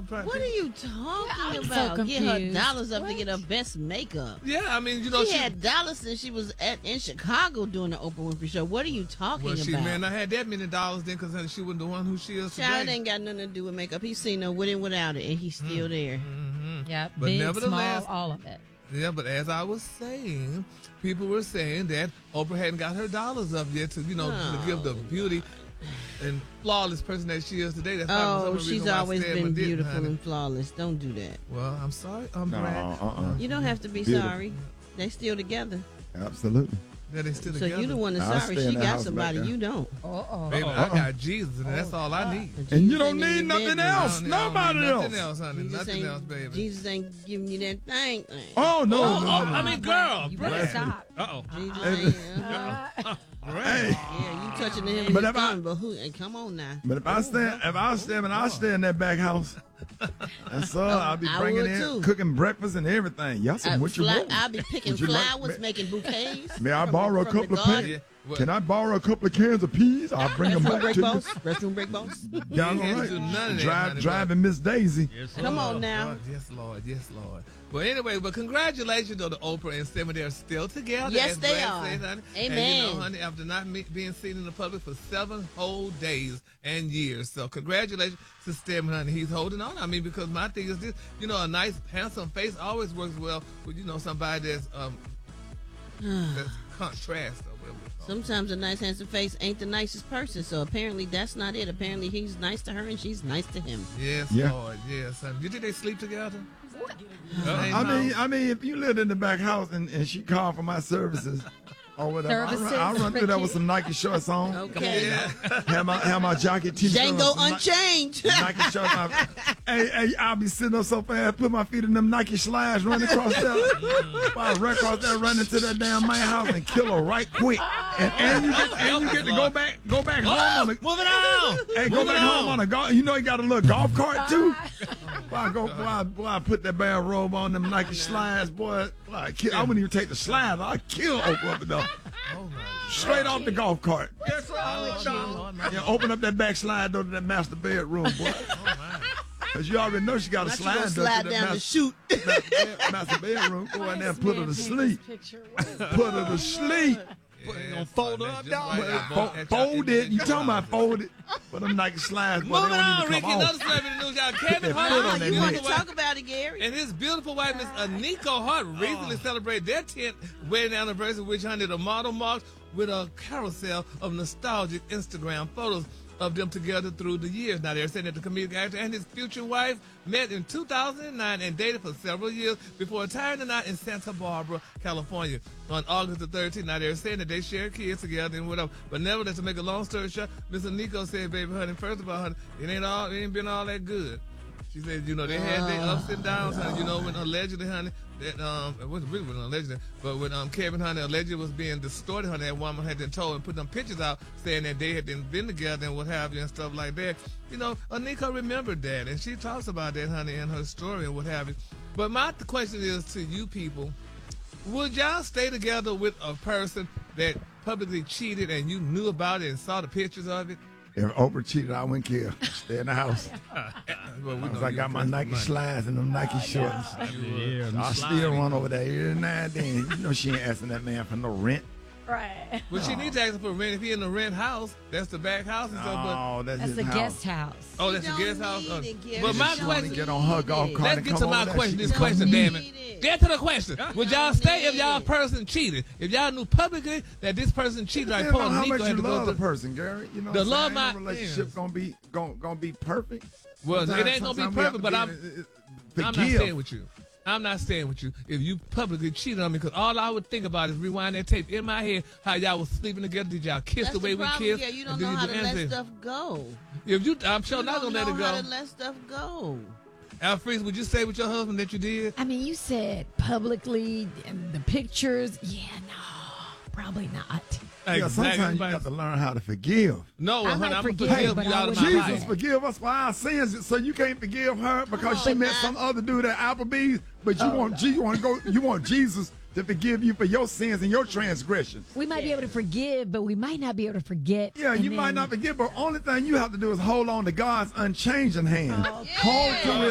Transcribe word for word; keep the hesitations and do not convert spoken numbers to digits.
Oprah. What are you talking I'm so about? Get her confused. dollars up What? to get her best makeup. Yeah, I mean, you know, She she, had dollars since she was at in Chicago doing the Oprah Winfrey Show. What are you talking well, she about? may not have that many dollars then because she wasn't the one who she is Child today. ain't got nothing to do with makeup. He's seen her with and without it, and he's still there. Mm-hmm. Yeah, But big, nevertheless- small, all of it. Yeah, but as I was saying, people were saying that Oprah hadn't got her dollars up yet to, you know, Oh. to give the beauty and flawless person that she is today. That's probably some Oh, of the she's reason why always Stedman been didn't, beautiful honey. and flawless. Don't do that. Well, I'm sorry, I'm No, Brad. uh-uh. You don't have to be Beautiful. sorry. They still together. Absolutely. Yeah, they still So together. you the one that's I'll sorry. stay in She that got house somebody back there. you don't. Uh-oh. Baby, I got Jesus, and that's all I need. And you don't Jesus ain't need in nothing your bedroom. else. I don't need- I don't Nobody need else. Nothing else, honey. Jesus Nothing ain't, else, baby. Jesus ain't giving you that thing. thing. Oh, no. Oh, no, oh, no. I mean, girl. You Brad. better stop. Uh-oh. Jesus Hey, ain't. Uh-huh. Hey, Yeah, you touching him in But his if I- thumb, but who? Hey, come on now. but if I stand, if I was standing, I'd stay in that back house. That's all. I'll be I bringing would in, too. cooking breakfast and everything. Y'all Uh, some what you fly, want? I'll be picking Would you like- flowers, may- making bouquets. May I from- borrow a from the couple of garden. cans? Yeah, well, Can I borrow a couple of cans of peas? I'll bring them Restroom back break to you. boss. Restroom break boss. Y'all You all can't do none of right? that, Drive, honey, driving Miss Daisy. Come on now. Lord, yes, Lord. Yes, Lord. Well, anyway, but congratulations though to Oprah and Stedman. They're still together. Yes, as they Brad are. says, honey. Amen. And you know, honey, after not me- being seen in the public for seven whole days and years. So congratulations to Stedman, honey. He's holding on. I mean, because my thing is this, you know, a nice, handsome face always works well with, you know, somebody that's, um, that's contrast or whatever it's called. Sometimes a nice handsome face ain't the nicest person, so apparently that's not it. Apparently he's nice to her and she's nice to him. Yes, Yeah. Lord. Yes, honey. You think they sleep together? I mean, I mean, if you lived in the back house and, and she called for my services or whatever, I run, I Services run for through there you. with some Nike shorts on. Okay. Have my have my jacket, t-shirt, Django on, some Ni- Unchained. Nike shorts. on. hey, hey, I'll be sitting up so fast, put my feet in them Nike slides, running across there. I run across there, run into that damn man house and kill her right quick. And, and you get and you get to go back go back home on the Moving on. Hey, go Moving back home on. on a golf. You know he got a little golf cart too. Boy, I go, boy, I, boy, I put that bad robe on them Nike slides, boy. boy I, kill, I wouldn't even take the slides. I kill Oprah up and down. Oh, my Straight off the golf cart. Yes, Lord. Yeah, open up that back slide door to that master bedroom, boy. Cause you already know she got a Not you slide gonna door slide to down that the master, chute. master, master bedroom. Go in there and put her to sleep. Put her to sleep. Yeah, gonna fold that's up, just dog. right. Fo- Vote at y'all Fold it. You individual talking about houses. fold it? But them Nike slides, boy, they Moving don't on, even Ricky. come Another off. celebrity news, y'all. Kevin They Hart put on and their his You want to neck. beautiful talk wife- about it, Gary? and his beautiful wife, Miss Anika Hart, recently celebrated their tenth wedding anniversary, which honey, the model marks with a carousel of nostalgic Instagram photos of them together through the years. Now, they're saying that the comedic actor and his future wife met in two thousand nine and dated for several years before tying the knot in Santa Barbara, California on August the thirteenth. Now, they're saying that they share kids together and whatever. But nevertheless, to make a long story short, Miss Anika said, baby, honey, first of all, honey, it ain't all, it ain't been all that good. She said, you know, they had their ups and downs, honey. You know, when allegedly, honey, that um, it wasn't really when allegedly, but when um Kevin, honey, allegedly was being distorted, honey, that woman had been told and put them pictures out saying that they had been, been together and what have you and stuff like that. You know, Anika remembered that, and she talks about that, honey, in her story and what have you. But my question is to you people, would y'all stay together with a person that publicly cheated and you knew about it and saw the pictures of it? If Oprah cheated, I wouldn't care. Stay in the house. Well, we Because know I you got my pressed Nike money. slides and them Nike shorts. Yeah, I still run over there every now and then. You know she ain't asking that man for no rent. Right. Well, she needs to ask him for rent if he in the rent house. That's the back house and stuff. But Oh, that's, That's his the house. guest house. oh, that's You the don't guest house. need Uh, it, Gary. but my You don't question, need Get on her golf it. cart let's and get come to over my there. question. She This can come question, eat. damn it. Get to the question. Would y'all stay if y'all need it. person cheated? If y'all knew publicly that this person cheated, like Depends poor on how Nico much you had to go love the through. person, Gary. You know, The what I'm love saying? my- Ain't no relationship gonna be gonna, gonna be perfect. Well, it Sometimes- ain't gonna be sometimes we have perfect, to but be- I'm. uh, uh, I'm not forgive. staying with you. I'm not staying with you if you publicly cheated on me, because all I would think about is rewind that tape in my head how y'all was sleeping together. Did y'all kiss That's the way the we problem, kissed? Gary. You don't And know did how do to let anything? stuff go. If you, I'm sure You not don't gonna let know it how go. to let stuff go. Alfred, would you stay with your husband that you did? I mean, you said publicly and the pictures. Yeah, no, probably not. Yeah, sometimes you got to learn how to forgive. No, I honey, might I'm forgive, gonna forgive but you I out of wouldn't my do Jesus life. that. forgive us for our sins, so you can't forgive her because Come she on met now. some other dude at Applebee's. But you want Je- you want to go you want Jesus to forgive you for your sins and your transgressions. We might be able to forgive, but we might not be able to forget. Yeah, and you might then- not forgive, but only thing you have to do is hold on to God's unchanging hand. Hold to